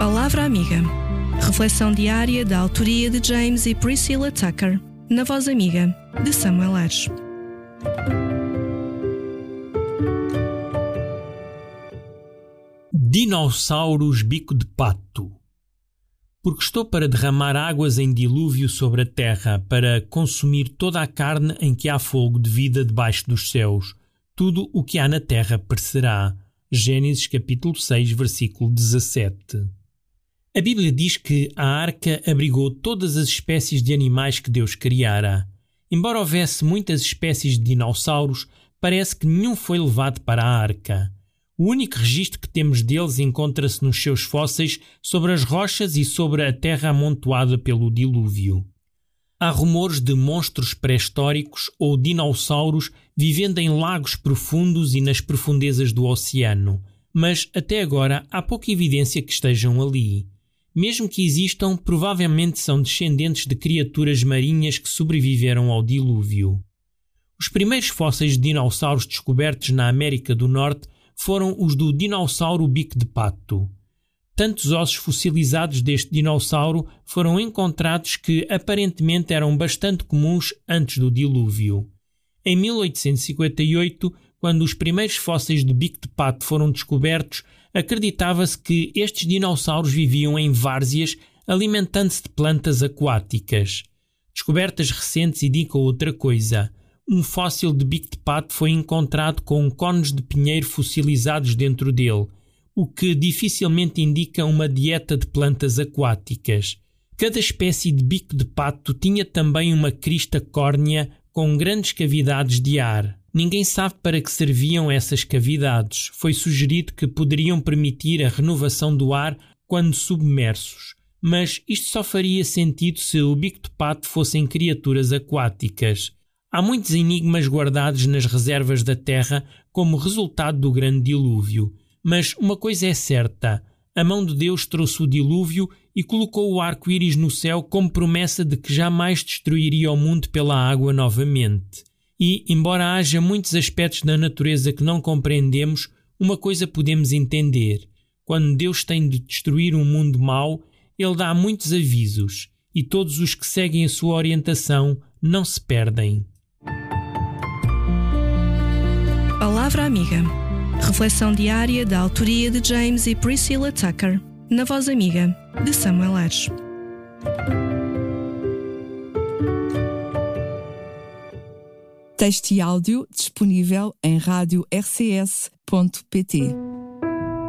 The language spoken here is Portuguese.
Palavra Amiga. Reflexão diária da autoria de James e Priscilla Tucker, na Voz Amiga, de Samuel Ares. Dinossauros bico de pato. Porque estou para derramar águas em dilúvio sobre a terra, para consumir toda a carne em que há fogo de vida debaixo dos céus. Tudo o que há na terra perecerá. Gênesis capítulo 6, versículo 17. A Bíblia diz que a arca abrigou todas as espécies de animais que Deus criara. Embora houvesse muitas espécies de dinossauros, parece que nenhum foi levado para a arca. O único registro que temos deles encontra-se nos seus fósseis sobre as rochas e sobre a terra amontoada pelo dilúvio. Há rumores de monstros pré-históricos ou dinossauros vivendo em lagos profundos e nas profundezas do oceano, mas até agora há pouca evidência que estejam ali. Mesmo que existam, provavelmente são descendentes de criaturas marinhas que sobreviveram ao dilúvio. Os primeiros fósseis de dinossauros descobertos na América do Norte foram os do dinossauro bico de pato. Tantos ossos fossilizados deste dinossauro foram encontrados que aparentemente eram bastante comuns antes do dilúvio. Em 1858, quando os primeiros fósseis de bico de pato foram descobertos, acreditava-se que estes dinossauros viviam em várzeas, alimentando-se de plantas aquáticas. Descobertas recentes indicam outra coisa. Um fóssil de bico de pato foi encontrado com cones de pinheiro fossilizados dentro dele, o que dificilmente indica uma dieta de plantas aquáticas. Cada espécie de bico de pato tinha também uma crista córnea com grandes cavidades de ar. Ninguém sabe para que serviam essas cavidades. Foi sugerido que poderiam permitir a renovação do ar quando submersos. Mas isto só faria sentido se o bico de pato fossem criaturas aquáticas. Há muitos enigmas guardados nas reservas da Terra como resultado do grande dilúvio. Mas uma coisa é certa, a mão de Deus trouxe o dilúvio e colocou o arco-íris no céu como promessa de que jamais destruiria o mundo pela água novamente. E, embora haja muitos aspectos da natureza que não compreendemos, uma coisa podemos entender. Quando Deus tem de destruir um mundo mau, Ele dá muitos avisos, e todos os que seguem a sua orientação não se perdem. Palavra Amiga. Reflexão diária da autoria de James e Priscilla Tucker, na Voz Amiga, de Samuel Ares. Texto e áudio disponível em radio-rcs.pt.